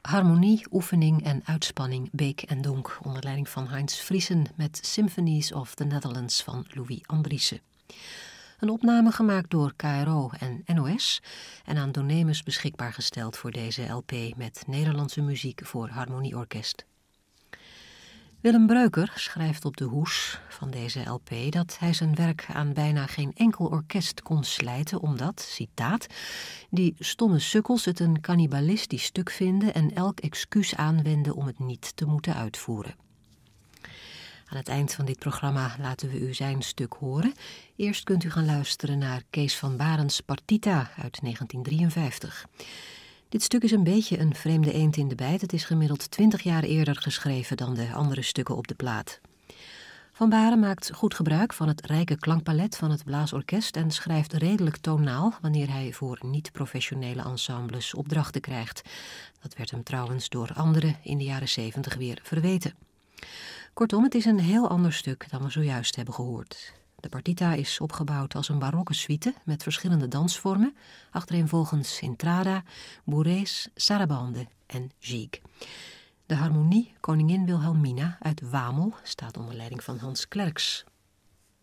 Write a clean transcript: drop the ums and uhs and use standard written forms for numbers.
Harmonie, oefening en uitspanning Beek en Donk onder leiding van Heinz Friesen met Symphonies of the Netherlands van Louis Andriessen. Een opname gemaakt door KRO en NOS en aan Donemus beschikbaar gesteld voor deze LP met Nederlandse muziek voor harmonieorkest. Willem Breuker schrijft op de hoes van deze LP dat hij zijn werk aan bijna geen enkel orkest kon slijten omdat, citaat, die stomme sukkels het een cannibalistisch stuk vinden en elk excuus aanwenden om het niet te moeten uitvoeren. Aan het eind van dit programma laten we u zijn stuk horen. Eerst kunt u gaan luisteren naar Kees van Barens Partita uit 1953. Dit stuk is een beetje een vreemde eend in de bijt. Het is gemiddeld 20 jaar eerder geschreven dan de andere stukken op de plaat. Van Baren maakt goed gebruik van het rijke klankpalet van het blaasorkest en schrijft redelijk tonaal wanneer hij voor niet-professionele ensembles opdrachten krijgt. Dat werd hem trouwens door anderen in de jaren 70 weer verweten. Kortom, het is een heel ander stuk dan we zojuist hebben gehoord. De partita is opgebouwd als een barokke suite met verschillende dansvormen, achtereenvolgens entrada, bourrées, sarabande en gigue. De harmonie Koningin Wilhelmina uit Wamel staat onder leiding van Hans Klerks.